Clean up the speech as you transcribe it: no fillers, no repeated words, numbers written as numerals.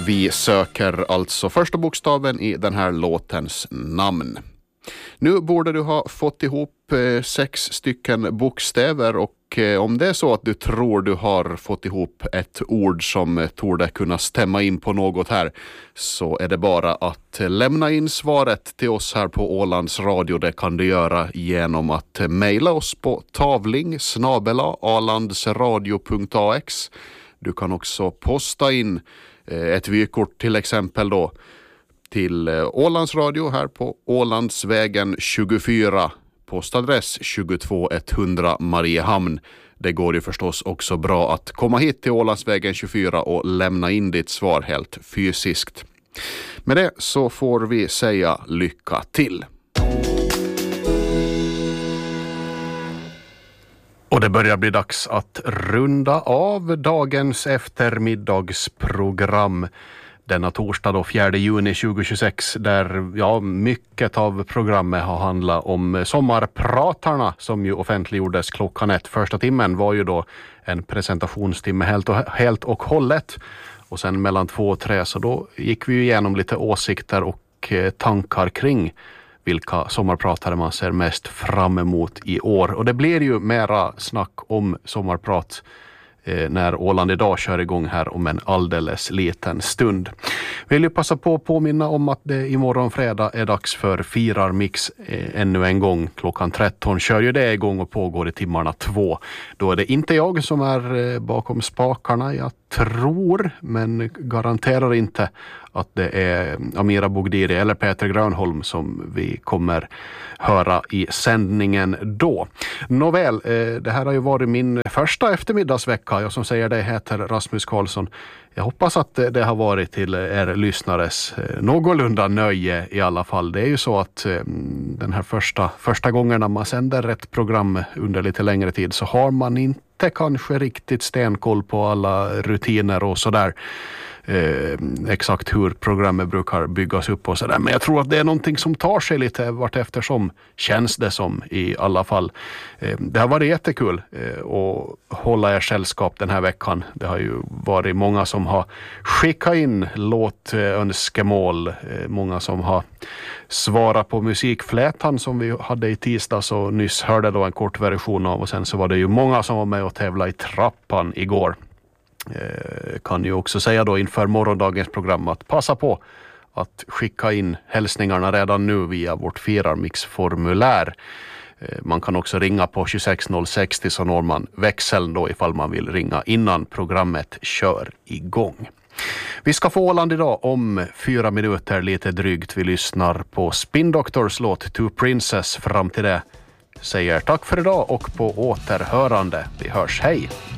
Vi söker alltså första bokstaven i den här låtens namn. Nu borde du ha fått ihop 6 stycken bokstäver och om det är så att du tror du har fått ihop ett ord som torde kunna stämma in på något här, så är det bara att lämna in svaret till oss här på Ålands Radio. Det kan du göra genom att mejla oss på tavling@alandsradio.ax. Du kan också posta in ett vykort till exempel då till Ålands Radio här på Ålandsvägen 24, postadress 22100 Mariehamn. Det går ju förstås också bra att komma hit till Ålandsvägen 24 och lämna in ditt svar helt fysiskt. Med det så får vi säga lycka till. Och det börjar bli dags att runda av dagens eftermiddagsprogram. Denna torsdag då 4 juni 2026, där mycket av programmet har handlat om sommarpratarna som ju offentliggjordes klockan 1. Första timmen var ju då en presentationstimme helt och hållet. Och sen mellan 2 och 3 så då gick vi igenom lite åsikter och tankar kring vilka sommarpratare man ser mest fram emot i år. Och det blir ju mera snack om sommarprat när Åland idag kör igång här om en alldeles liten stund. Vill ju passa på att påminna om att det imorgon fredag är dags för Firarmix ännu en gång. Klockan 13 kör ju det igång och pågår i timmarna 2. Då är det inte jag som är bakom spakarna. Jag tror, men garanterar inte, att det är Amira Bogdiri eller Peter Grönholm som vi kommer höra i sändningen då. Nåväl, det här har ju varit min första eftermiddagsvecka. Jag som säger det heter Rasmus Karlsson. Jag hoppas att det har varit till er lyssnares någorlunda nöje i alla fall. Det är ju så att den här första gången när man sänder ett program under lite längre tid så har man inte kanske riktigt stenkoll på alla rutiner och sådär. Exakt hur programmet brukar byggas upp och sådär. Men jag tror att det är någonting som tar sig lite vart eftersom, känns det som i alla fall. Det har varit jättekul att hålla er sällskap den här veckan. Det har ju varit många som har skickat in låtönskemål. Många som har svarat på musikflätan som vi hade i tisdags och nyss hörde då en kort version av. Och sen så var det ju många som var med och tävlade i trappan igår. Kan ju också säga då inför morgondagens program att passa på att skicka in hälsningarna redan nu via vårt Firarmix-formulär. Man kan också ringa på 26060 så når man växeln då ifall man vill ringa innan programmet kör igång. Vi ska få Åland idag om 4 minuter lite drygt. Vi lyssnar på Spin Doctors låt To Princess. Fram till det säger tack för idag och på återhörande. Vi hörs, hej!